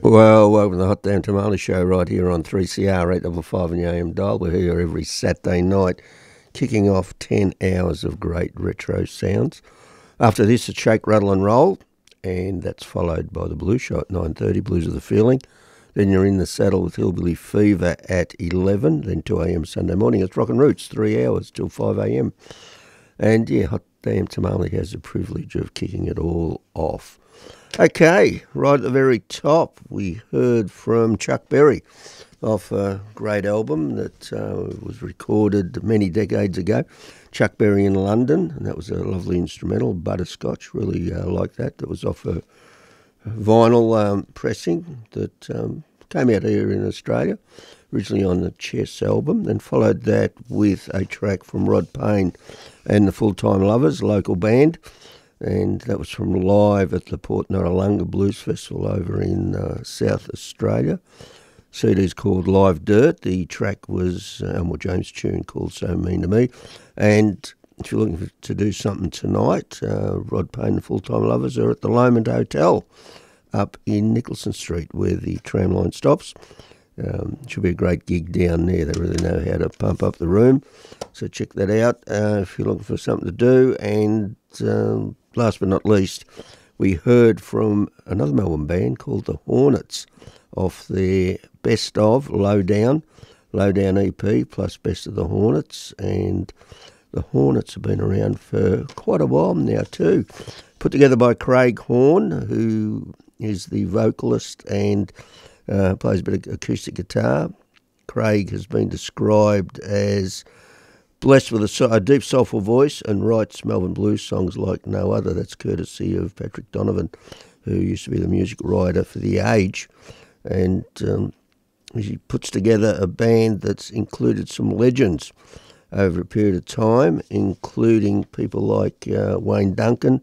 Well, welcome to the Hot Damn Tamale Show right here on 3CR 855 on the AM dial. We're here every Saturday night, kicking off 10 hours of great retro sounds. After this, it's Shake, Rattle and Roll, and that's followed by the Blues Show at 9:30, Blues of the Feeling. Then you're in the saddle with Hillbilly Fever at 11, then 2 a.m. Sunday morning. It's Rock and Roots, 3 hours till 5 a.m. And yeah, Hot Damn Tamale has the privilege of kicking it all off. Okay, right at the very top, we heard from Chuck Berry off a great album that was recorded many decades ago, Chuck Berry in London, and that was a lovely instrumental, Butterscotch, really like that. That was off a vinyl pressing that came out here in Australia, originally on the Chess album, then followed that with a track from Rod Payne and the Full Time Lovers, local band. And that was from live at the Port Noarlunga Blues Festival over in South Australia. CD's called Live Dirt. The track was Elmore James' tune called So Mean to Me. And if you're looking to do something tonight, Rod Payne and the Full Time Lovers are at the Lomond Hotel up in Nicholson Street where the tram line stops. Should be a great gig down there. They really know how to pump up the room. So check that out if you're looking for something to do. And last but not least, we heard from another Melbourne band called the Hornets off their Best of Lowdown EP plus Best of the Hornets. And the Hornets have been around for quite a while now too. Put together by Craig Horn, who is the vocalist and plays a bit of acoustic guitar. Craig has been described as blessed with a deep, soulful voice and writes Melbourne blues songs like no other. That's courtesy of Patrick Donovan, who used to be the music writer for The Age. And he puts together a band that's included some legends over a period of time, including people like Wayne Duncan,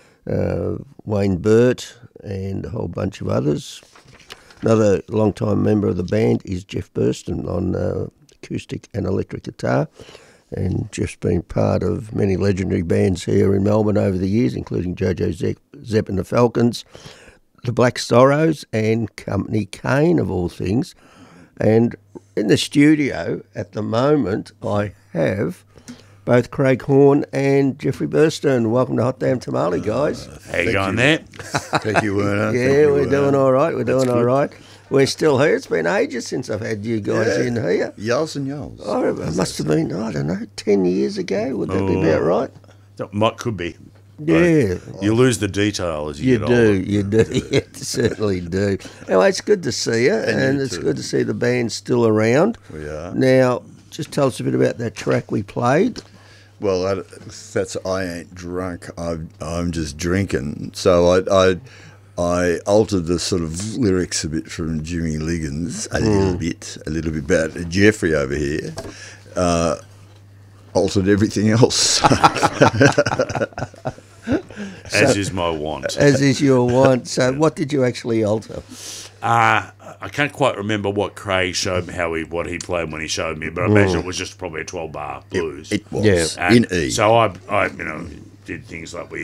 Wayne Burt, and a whole bunch of others. Another long-time member of the band is Jeff Burston on acoustic and electric guitar. And Jeff's been part of many legendary bands here in Melbourne over the years, including Jojo Zepp and the Falcons, the Black Sorrows, and Company Kane, of all things. And in the studio at the moment, I have both Craig Horn and Jeffrey Burston. Welcome to Hot Damn Tamale, guys. How you going there? Thank you, Werner. Yeah, we're doing all right. We're doing all right. We're still here. It's been ages since I've had you guys in here. Yells and yells. Oh, it must have been, I don't know, 10 years ago. Would that be about right? That could be. Yeah. You lose the detail as you get older. You do. You certainly do. Anyway, it's good to see you, and it's good to see the band still around. We are. Now, just tell us a bit about that track we played. Well, that's I ain't drunk. I'm just drinking. So I altered the sort of lyrics a bit from Jimmy Liggins, a little bit. But Jeffrey over here altered everything else. As is my want. As is your want. So what did you actually alter? I can't quite remember what Craig showed me, what he played when he showed me, but I imagine it was just probably a 12-bar blues. It was, in E. So I did things like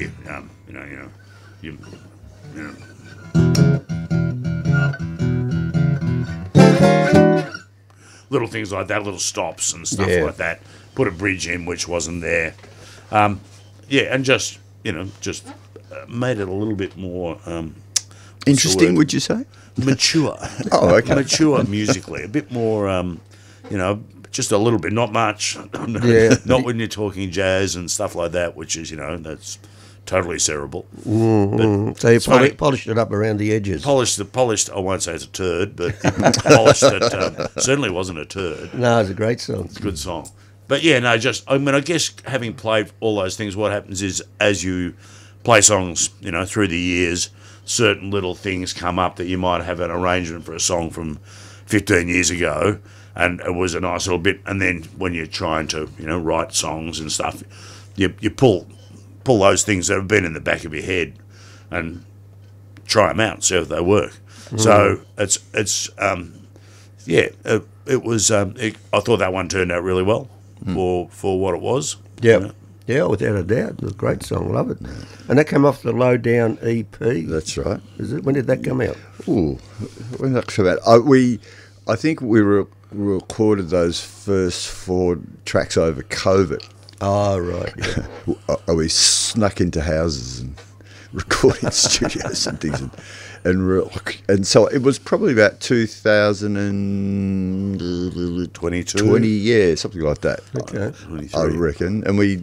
little things like that, little stops and stuff like that. Put a bridge in which wasn't there. And just made it a little bit more interesting, would you say? Mature. Oh, okay. Mature musically. A bit more, just a little bit, not much. Not when you're talking jazz and stuff like that, which is, that's totally cerebral. Mm-hmm. So you polished it up around the edges. Polished, I won't say it's a turd, but polished it. Certainly wasn't a turd. No, it's a great song. It's a good song. But I guess having played all those things, what happens is as you play songs, through the years, certain little things come up that you might have an arrangement for a song from 15 years ago, and it was a nice little bit. And then when you're trying to, write songs and stuff, you pull those things that have been in the back of your head and try them out and see if they work. Mm. So it was. I thought that one turned out really well for what it was. Yeah. Yeah, without a doubt. It's a great song. Love it. And that came off the Low Down EP. That's right. Is it? When did that come out? Ooh, when did that come out? I think we recorded those first 4 tracks over COVID. Oh, right. Yeah. We snuck into houses and recording studios and things, and so it was probably about 2022, 20, yeah, something like that. Okay. I reckon, and we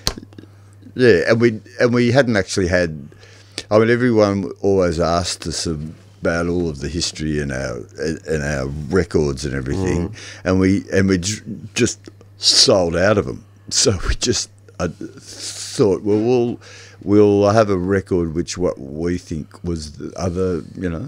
hadn't actually had. I mean, everyone always asked us about all of the history and our records and everything, and we just sold out of them. So we just thought, well, we'll have a record which what we think was the other,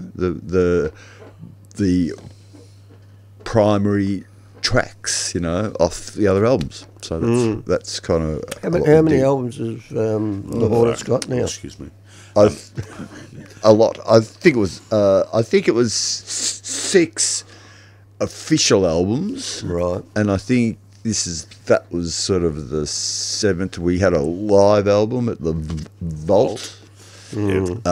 the primary tracks, off the other albums. So that's kind of How many albums has the Hornets got now? Excuse me. A lot. I think it was 6 official albums, Right. and I think that was sort of the 7th. We had a live album at the Vault, and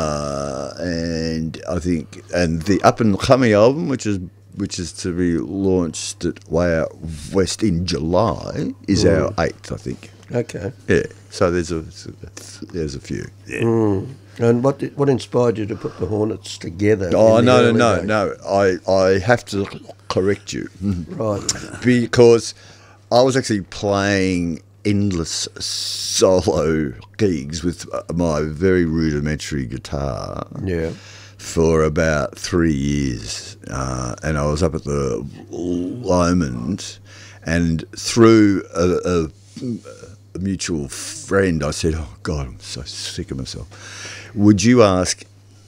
I think the up and coming album, which is to be launched at Way Out West in July, is our 8th, I think. Okay. Yeah. So there's a few. Yeah. And what inspired you to put the Hornets together? Oh, in the early no. days? I have to correct you. Right. Because I was actually playing endless solo gigs with my very rudimentary guitar Yeah. for about 3 years. And I was up at the Lomond, and through a mutual friend, I said, "Oh God, I'm so sick of myself. Would you ask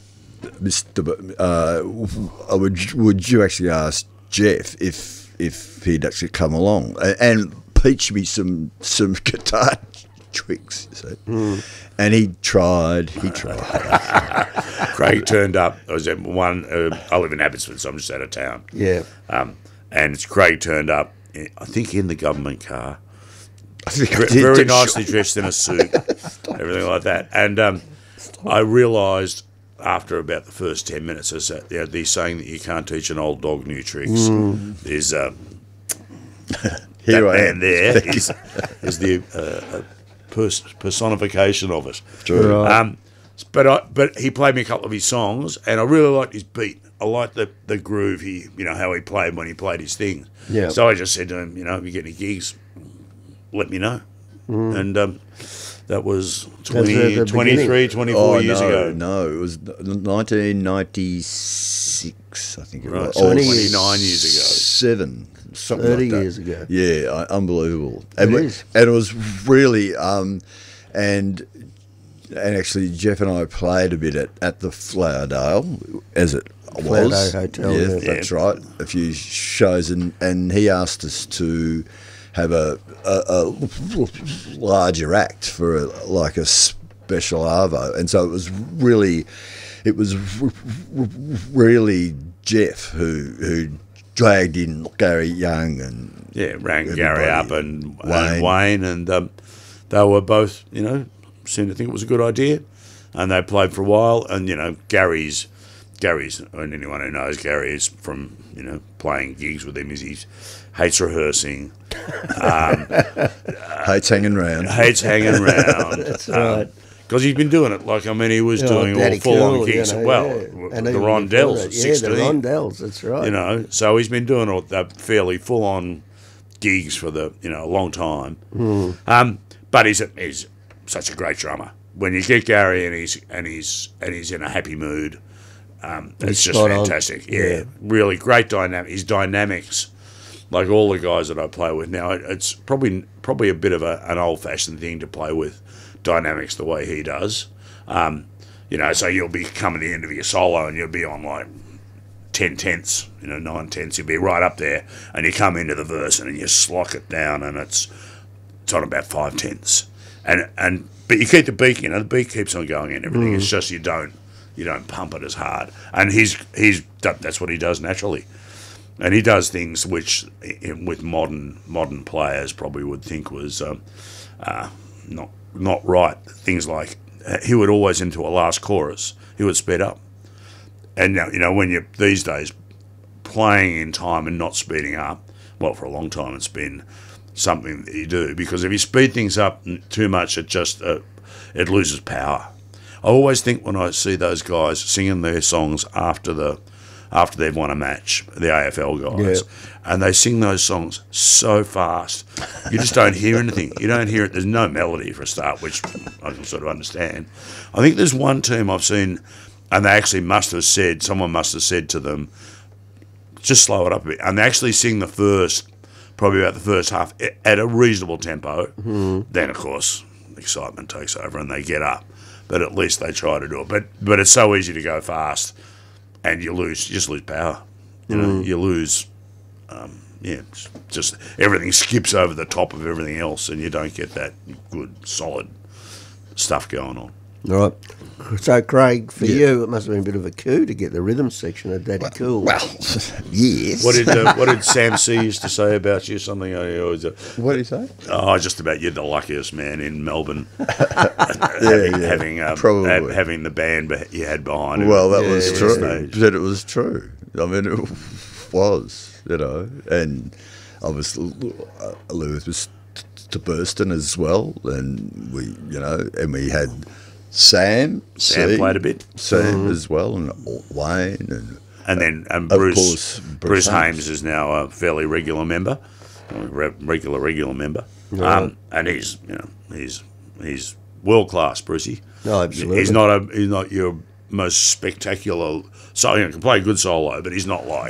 would you actually ask Jeff if he'd actually come along and teach me some guitar tricks?" So, and he tried. Craig turned up. I was at one. I live in Abbotsford, so I'm just out of town. Yeah. And Craig turned up. I think in the government car. I think I did, Very nicely dressed in a suit, everything like that. And I realised after about the first 10 minutes, I said, they're saying that you can't teach an old dog new tricks. There's Here that I man am. there is the personification of it. True. Right. But he played me a couple of his songs, and I really liked his beat. I liked the groove, how he played when he played his things. Yeah. So I just said to him, if you get any gigs, let me know. And that was 23, 24 years ago. No, it was 1996, I think it Right, was. so 29 years ago. 7, something 30 like that. years ago. Yeah, unbelievable. It is. And it was really, and actually Jeff and I played a bit at the Flowerdale, as it was. Flowerdale Hotel, Yeah, yeah. that's right. A few shows, and he asked us to have a larger act for a special arvo, and so it was really Jeff who dragged in Gary Young and Rang everybody. Gary up and Wayne, and they were both, seemed to think it was a good idea, and they played for a while. And Gary's, and anyone who knows Gary is from playing gigs with him, is he hates rehearsing, hates hanging around. hates hanging around. That's right. Because he's been doing it. He was doing all Daddy full-on Cool, gigs. And The even before Rondells that, at 16. the Rondells, that's right. So he's been doing all the fairly full-on gigs for a long time. But he's such a great drummer. When you get Gary and he's in a happy mood, it's just spot on. fantastic. Yeah, really great dynamic. His dynamics, like all the guys that I play with now, it's probably a bit of an old-fashioned thing to play with dynamics the way he does. So you'll be coming to the end of your solo and you'll be on like 10/10ths, 9/10ths. You'll be right up there, and you come into the verse and you slock it down, and it's on about 5/10ths. But you keep the beat, the beat keeps on going and everything. It's just you don't pump it as hard. And that's what he does naturally. And he does things which with modern players probably would think was not right. Things like he would always into a last chorus, he would speed up. And now, when you these days playing in time and not speeding up, well, for a long time it's been something that you do, because if you speed things up too much, it loses power. I always think when I see those guys singing their songs after they've won a match, the AFL guys, and they sing those songs so fast, you just don't hear anything. You don't hear it. There's no melody for a start, which I can sort of understand. I think there's one team I've seen, and they actually someone must have said to them, just slow it up a bit. And they actually sing probably about the first half at a reasonable tempo. Mm-hmm. Then, of course, excitement takes over and they get up. But at least they try to do it. But it's so easy to go fast, and you just lose power. You lose, just everything skips over the top of everything else, and you don't get that good, solid stuff going on. All right. So, Craig, for you, it must have been a bit of a coup to get the rhythm section of Daddy Cool. Well, yes. What did Sam C used to say about you? Something what did he say? Oh, just about you're the luckiest man in Melbourne. Having the band you had behind him. Well, that was true. But it was true. I mean, it was, and obviously Lewis was to Burston as well, and we had Sam played a bit. Sam as well, and Wayne, and then Bruce Hames is now a fairly regular member, regular member, and he's world class, Brucey. No, absolutely. He's not your most spectacular. So he can play good solo, but he's not like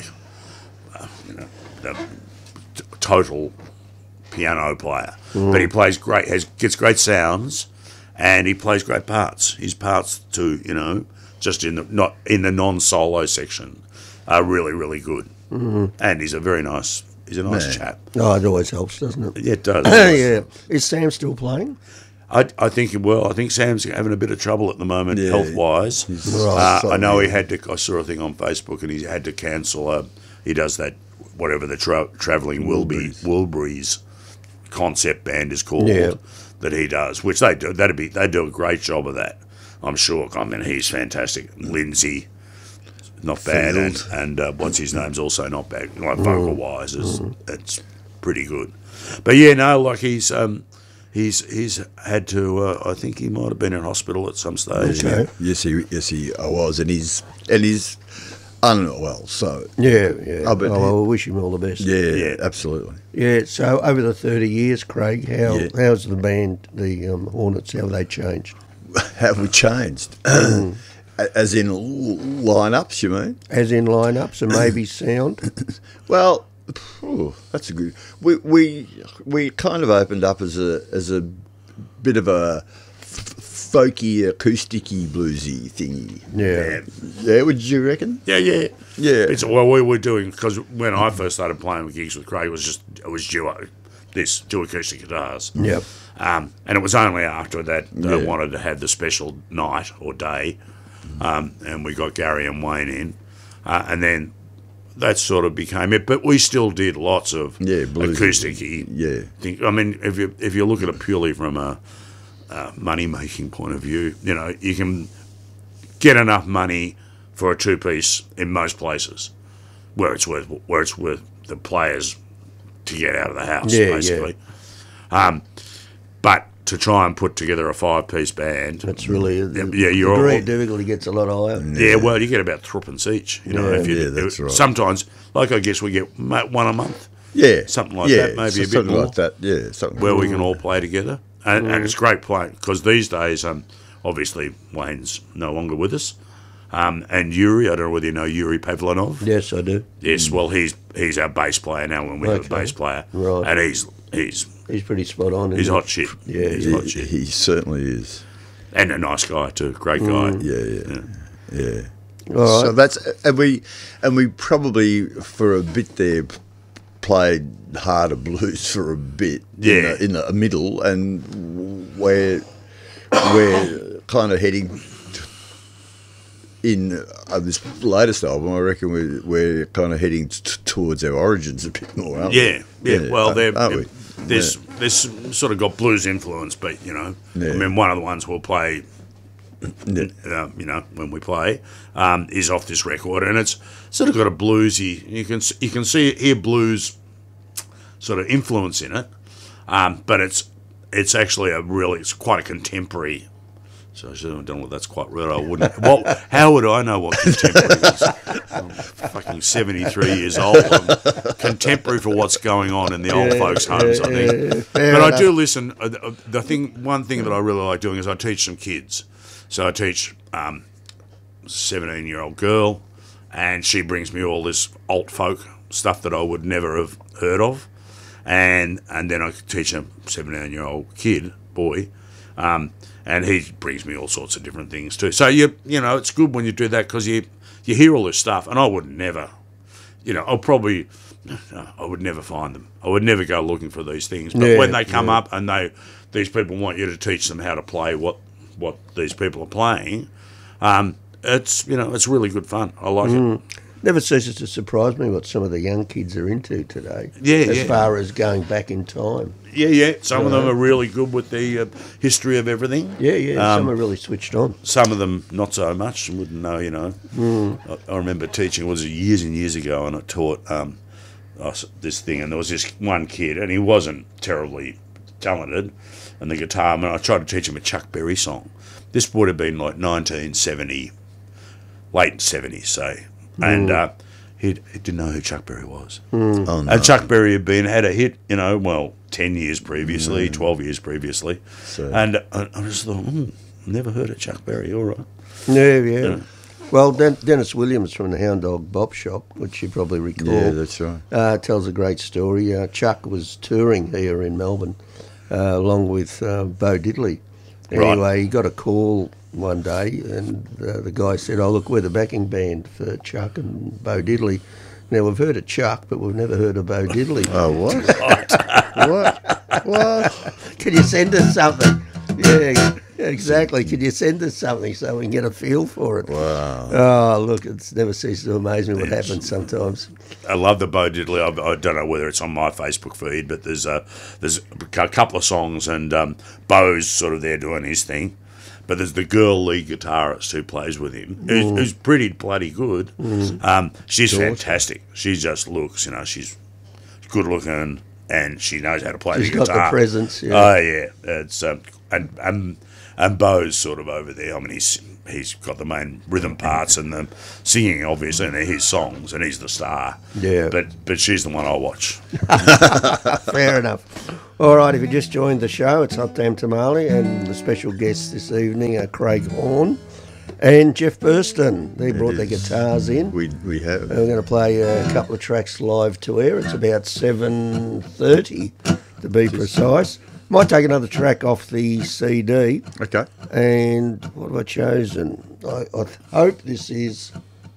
the total piano player. But he plays great, gets great sounds. And he plays great parts. His parts too, just in the non-solo section, are really, really good. Mm-hmm. And he's a nice chap. Oh, it always helps, doesn't it? Yeah, it does. Yeah. Is Sam still playing? I think he will. I think Sam's having a bit of trouble at the moment, health-wise. Right. I know he had to. I saw a thing on Facebook, and he had to cancel. He does that, whatever the travelling Wilburys concept band is called. Yeah. That he does, which they do. They do a great job of that, I'm sure. I mean, he's fantastic. Lindsay, not bad, and what's his name's also not bad. Like vocal wise, it's pretty good. But he's had to. I think he might have been in hospital at some stage. Okay. Yes, he was, and he's unwell. So yeah. I wish him all the best. Yeah, absolutely. Yeah. So over the 30 years, Craig, how's the band, the Hornets? How have they changed? Have we changed? As in lineups, you mean? As in lineups and maybe sound. Well, that's a good. We kind of opened up as a bit of a folky, acousticy, bluesy thingy. Yeah. Would you reckon? Yeah. We were doing, because when I first started playing with gigs with Craig, it was duo acoustic guitars. Yep. And it was only after that I wanted to have the special night or day, and we got Gary and Wayne in, and then that sort of became it. But we still did lots of acoustic-y thing. I mean, if you look at it purely from a money-making point of view, you can get enough money for a two-piece in most places, where it's worth the players to get out of the house, basically. Yeah. But to try and put together a five-piece band, that's really the degree of difficulty gets a lot higher. Yeah, well, you get about threepence each. That's right. Sometimes, like I guess we get one a month. Yeah, something like that, maybe a bit more. Like that. Yeah, something where we can all play together. And it's great playing, because these days, obviously, Wayne's no longer with us. And Yuri, I don't know whether you know Yuri Pavlanov. Yes, I do. Yes, well, he's our bass player now when we have a bass player. Right. And he's pretty spot on. He's hot shit. Yeah, he's hot shit. He certainly is. And a nice guy too, great guy. Yeah. All right. So that's and we probably for a bit there played harder blues for a bit in the middle, and we're kind of heading in this latest album. I reckon we're kind of heading towards our origins a bit more, aren't we? Yeah. Well, aren't we? there's sort of got blues influence, but you know, Yeah. I mean, one of the ones we'll play, you know, when we play, is off this record, and it's sort of got a bluesy. You can hear blues sort of influence in it, but it's actually it's quite a contemporary. So I don't know what that's quite right. I wouldn't. Well, how would I know what contemporary is? I'm fucking 73 years old. I'm contemporary for what's going on in the old folks' homes, I think. But enough. I do listen. One thing that I really like doing is I teach some kids. So I teach a 17-year-old girl, and she brings me all this alt folk stuff that I would never have heard of, and then I teach a 17-year-old kid, boy. And he brings me all sorts of different things too. So you know, it's good when you do that because you hear all this stuff, and I would never, you know, I would never find them. I would never go looking for these things. But when they come up and these people want you to teach them how to play what these people are playing, it's really good fun. I like it. Never ceases to surprise me what some of the young kids are into today. Yeah, as yeah. far as going back in time. Yeah. Some of them are really good with the history of everything. Yeah. Some are really switched on. Some of them not so much. Wouldn't know, you know. I remember teaching, it was years and years ago, and I taught this thing, and there was this one kid, and he wasn't terribly talented, and the guitar, and I tried to teach him a Chuck Berry song. This would have been like 1970, late 70s, say. And he didn't know who Chuck Berry was. Oh, no. And Chuck Berry had a hit, you know, 10 years previously, 12 years previously. So- And I just thought, never heard of Chuck Berry, all right. Yeah. Well, Dennis Williams from the Hound Dog Bop Shop, which you probably recall, Yeah, that's right. tells a great story. Chuck was touring here in Melbourne along with Bo Diddley. Right. Anyway, he got a call one day, and the guy said, "Oh, look, we're the backing band for Chuck and Bo Diddley. Now, we've heard of Chuck, but we've never heard of Bo Diddley. Oh, what? What? Can you send us something?" Yeah, exactly. Can you send us something so we can get a feel for it? Wow. Oh, look, it's never ceases to amaze me what happens sometimes. I love the Bo Diddley. I don't know whether it's on my Facebook feed, but there's a couple of songs, and Bo's sort of there doing his thing. But there's the girl lead guitarist who plays with him, who's pretty bloody good. She's fantastic. She just looks, you know, she's good looking, and she knows how to play She's the guitar. got the presence, yeah. Oh yeah, it's and Bo's sort of over there. I mean, he's got the main rhythm parts and the singing, obviously, and they're his songs, and he's the star. Yeah. But she's the one I watch. Fair enough. All right, if you just joined the show, it's Hot Damn Tamale, and the special guests this evening are Craig Horn and Jeff Burston. They brought their guitars in. We have. And we're going to play a couple of tracks live to air. It's about 7:30 to be precise. Might take another track off the CD. Okay. And what have I chosen? I hope this is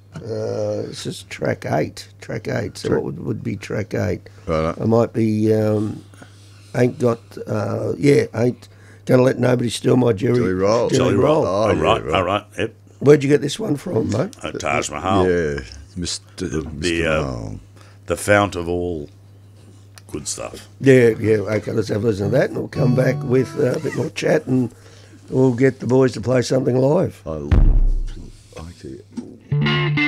track 8. Track 8. So what would be track 8? Right. I might be ain't going to let nobody steal my Jelly Roll. Jelly Roll. Oh, all yeah, right, right. all right. Yep. Where'd you get this one from, mate? Taj Mahal. Yeah, Mr. Mahal. The fount of all good stuff. Yeah. Okay, let's have a listen to that, and we'll come back with a bit more chat, and we'll get the boys to play something live. I like it.